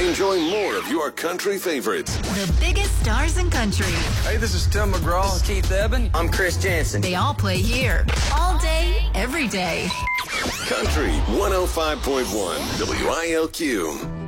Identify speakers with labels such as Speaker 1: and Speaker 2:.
Speaker 1: Enjoy more of your country favorites.
Speaker 2: The biggest stars in country.
Speaker 3: Hey, this is Tim McGraw.
Speaker 4: This is Keith Eben. I'm Chris Jansen.
Speaker 2: They all play here. All day, every day.
Speaker 1: Country 105.1 WILQ.